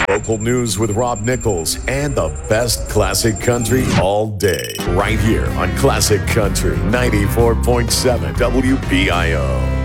Local news with Rob Nichols and the best classic country all day. Right here on Classic Country 94.7 WBIO.